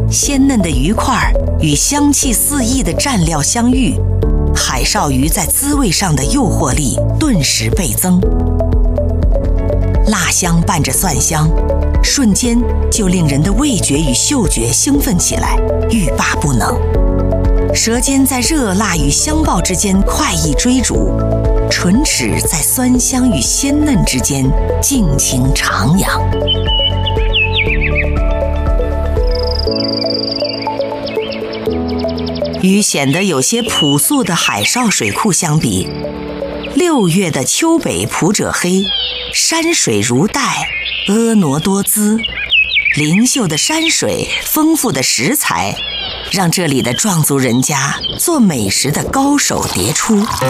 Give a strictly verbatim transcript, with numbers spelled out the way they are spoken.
鲜嫩的鱼块与香气四溢的蘸料相遇，海绍鱼在滋味上的诱惑力顿时倍增。辣香伴着蒜香，瞬间就令人的味觉与嗅觉兴奋起来，欲罢不能。舌尖在热辣与香爆之间快意追逐，唇齿在酸香与鲜嫩之间尽情徜徉。与显得有些朴素的海绍水库相比，六月的丘北普者黑，山水如带，婀娜多姿。灵秀的山水，丰富的食材，让这里的壮族人家做美食的高手迭出。